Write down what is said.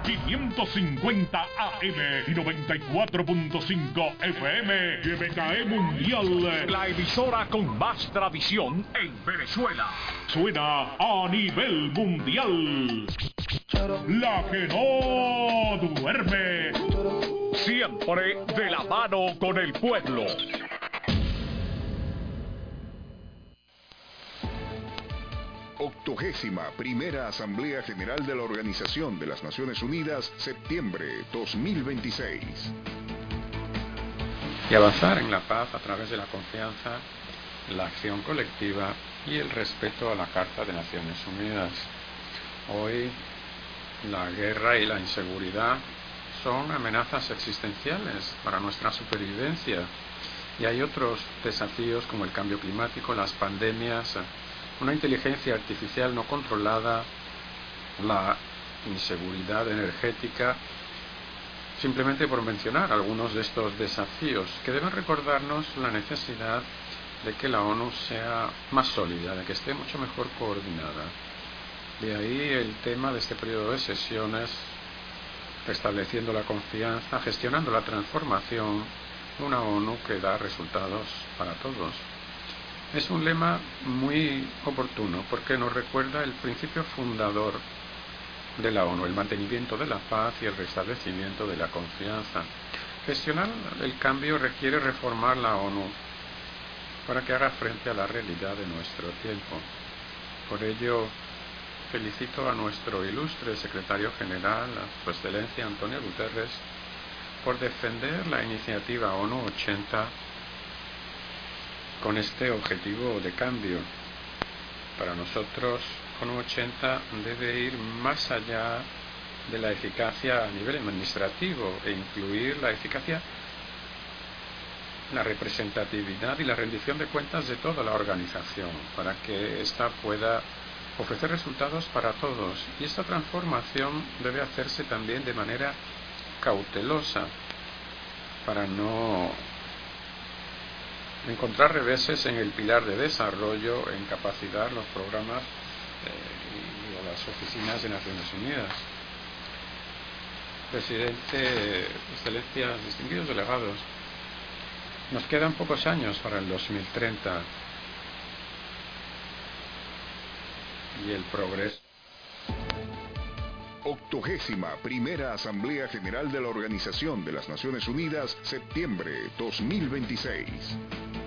550 AM y 94.5 FM. GBKE Mundial, la emisora con más tradición en Venezuela. Suena a nivel mundial. La que no duerme. Siempre de la mano con el pueblo. Octogésima Primera Asamblea General de la Organización de las Naciones Unidas, septiembre 2026. Y avanzar en la paz a través de la confianza, la acción colectiva y el respeto a la Carta de Naciones Unidas. Hoy, la guerra y la inseguridad son amenazas existenciales para nuestra supervivencia. Y hay otros desafíos como el cambio climático, las pandemias, una inteligencia artificial no controlada, la inseguridad energética, simplemente por mencionar algunos de estos desafíos que deben recordarnos la necesidad de que la ONU sea más sólida, de que esté mucho mejor coordinada. De ahí el tema de este periodo de sesiones, restableciendo la confianza, gestionando la transformación de una ONU que da resultados para todos. Es un lema muy oportuno porque nos recuerda el principio fundador de la ONU, el mantenimiento de la paz y el restablecimiento de la confianza. Gestionar el cambio requiere reformar la ONU para que haga frente a la realidad de nuestro tiempo. Por ello, felicito a nuestro ilustre secretario general, a Su Excelencia Antonio Guterres, por defender la iniciativa ONU 80 con este objetivo de cambio. Para nosotros, ONU 80 debe ir más allá de la eficacia a nivel administrativo e incluir la eficacia, la representatividad y la rendición de cuentas de toda la organización para que ésta pueda ofrecer resultados para todos. Y esta transformación debe hacerse también de manera cautelosa para no encontrar reveses en el pilar de desarrollo, en capacitar los programas y las oficinas de Naciones Unidas. Presidente, Excelencias, distinguidos delegados, nos quedan pocos años para el 2030 y el progreso. Octogésima Primera Asamblea General de la Organización de las Naciones Unidas, septiembre 2026.